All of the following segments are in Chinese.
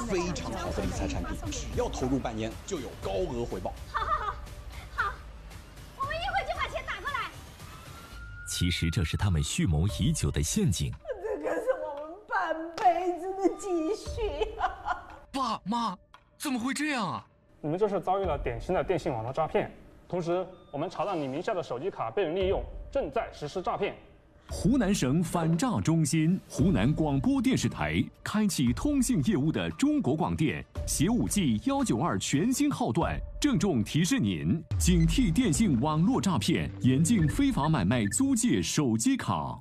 非常好的理财产品，只要投入半年就有高额回报。 好，我们一会就把钱打过来。 其实这是他们蓄谋已久的陷阱。 这可是我们半辈子的积蓄啊！ 爸妈，怎么会这样啊？ 你们这是遭遇了典型的电信网络诈骗。同时，我们查到你名下的手机卡被人利用，正在实施诈骗。 湖南省反诈中心、湖南广播电视台开启通信业务的中国广电携5G 192全新号段，郑重提示您：警惕电信网络诈骗，严禁非法买卖租借手机卡。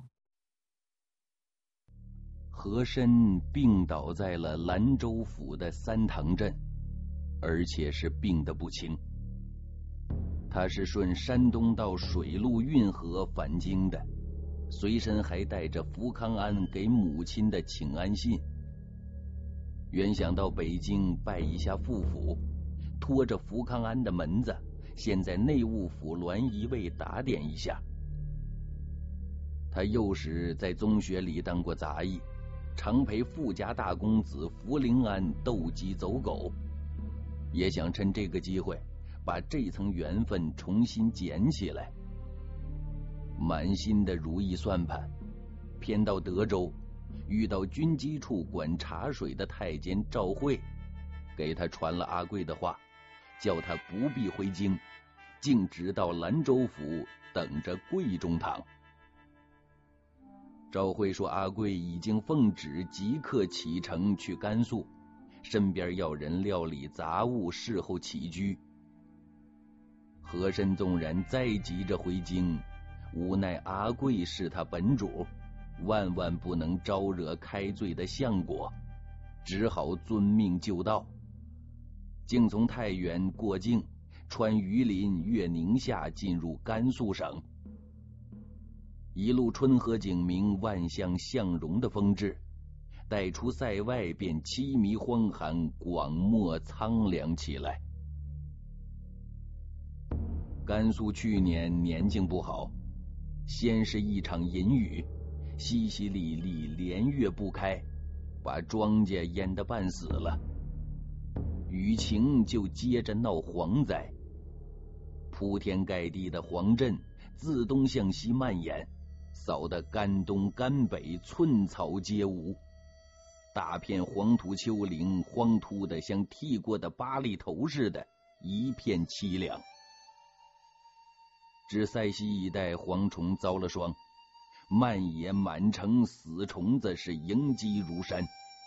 和珅病倒在了兰州府的三塘镇，而且是病得不轻。他是顺山东道水路运河返京的，随身还带着福康安给母亲的请安信。原想到北京拜一下父府，拖着福康安的门子，先在内务府栾仪卫打点一下。他幼时在宗学里当过杂役，常陪富家大公子福临安斗鸡走狗，也想趁这个机会把这层缘分重新捡起来。满心的如意算盘，偏到德州遇到军机处管茶水的太监赵慧，给他传了阿贵的话，叫他不必回京，径直到兰州府等着贵中堂。赵慧说阿贵已经奉旨即刻启程去甘肃，身边要人料理杂物，侍候起居。和珅纵然再急着回京，无奈阿贵是他本主，万万不能招惹开罪的相国，只好遵命就道，竟从太原过境，穿榆林越宁夏，进入甘肃省。一路春和景明，万象向荣的风致，待出塞外便凄迷荒寒，广漠苍凉起来。甘肃去年年境不好，先是一场淫雨，淅淅沥沥，连月不开，把庄稼淹得半死了。雨情就接着闹蝗灾，铺天盖地的蝗阵自东向西蔓延，扫得甘东甘北寸草皆无，大片黄土丘陵荒秃的像剃过的巴利头似的，一片凄凉。只塞西一带蝗虫遭了霜，漫野满城死虫子是迎击如山。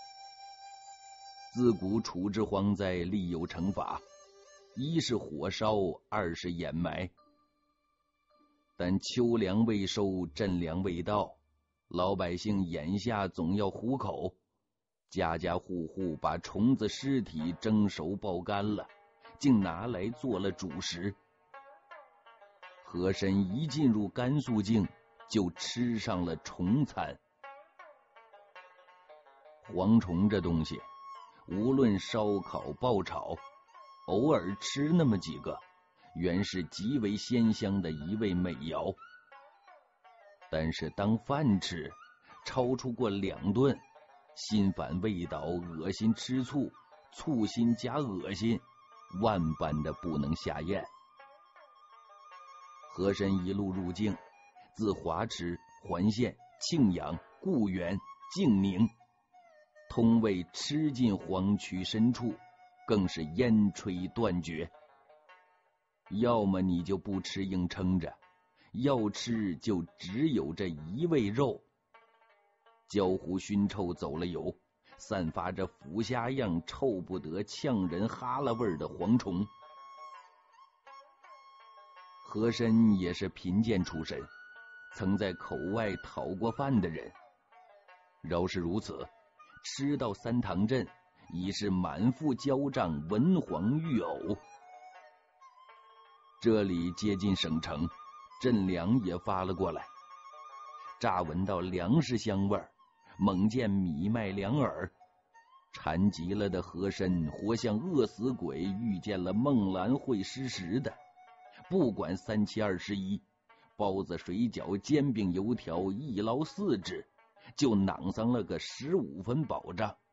自古处置蝗灾立有惩罚，一是火烧，二是掩埋。但秋粮未收，赈粮未到，老百姓眼下总要糊口，家家户户把虫子尸体蒸熟爆干了，竟拿来做了主食。和珅一进入甘肃境，就吃上了虫餐。蝗虫这东西，无论烧烤爆炒，偶尔吃那么几个，原是极为鲜香的一味美肴。但是当饭吃，超出过2顿，心烦味道，恶心吃醋，醋心加恶心，万般的不能下咽。和珅一路入境，自华池、环县、庆阳、固原、静宁，通未吃进黄渠深处，更是烟吹断绝。要么你就不吃硬撑着，要吃就只有这一味肉。焦糊熏臭走了油，散发着腐虾样臭不得呛人哈喇味的蝗虫。和珅也是贫贱出身，曾在口外讨过饭的人。饶是如此，吃到三塘镇已是满腹焦胀，文黄欲呕。这里接近省城，镇粮也发了过来。乍闻到粮食香味儿，猛见米麦两耳，馋极了的和珅活像饿死鬼遇见了孟兰会施食的，不管3七21，包子水饺煎饼油条一捞4只，就囊上了个15分饱胀。